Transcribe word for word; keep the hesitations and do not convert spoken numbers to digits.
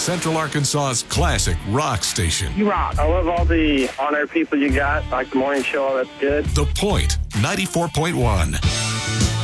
Central Arkansas's classic rock station. You rock. I love all the on-air people you got, like the morning show. That's good. The Point, ninety-four point one.